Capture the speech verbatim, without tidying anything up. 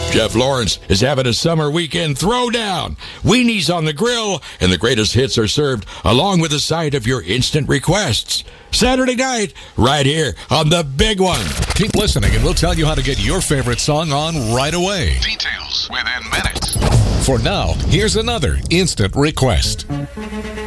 Jeff Lawrence is having a summer weekend throwdown. Weenies on the grill, and the greatest hits are served along with a side of your instant requests. Saturday night, right here on The Big One. Keep listening and we'll tell you how to get your favorite song on right away. Details within minutes. For now, here's another instant request.